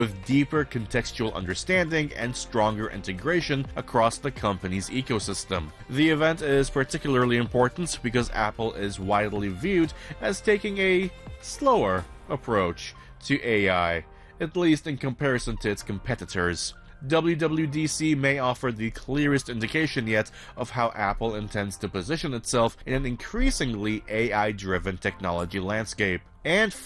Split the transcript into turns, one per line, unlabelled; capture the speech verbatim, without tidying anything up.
with deeper contextual understanding and stronger integration across the company's ecosystem. The event is particularly important because Apple is widely viewed as taking a slower approach to A I, at least in comparison to its competitors. W W D C may offer the clearest indication yet of how Apple intends to position itself in an increasingly A I-driven technology landscape. And